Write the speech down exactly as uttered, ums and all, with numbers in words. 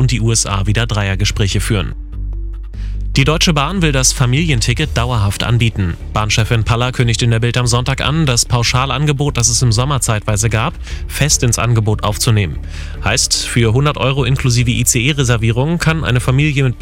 und die U S A wieder Dreiergespräche führen. Die Deutsche Bahn will das Familienticket dauerhaft anbieten. Bahnchefin Paller kündigt in der Bild am Sonntag an, das Pauschalangebot, das es im Sommer zeitweise gab, fest ins Angebot aufzunehmen. Heißt, für hundert Euro inklusive I C E-Reservierung kann eine Familie mit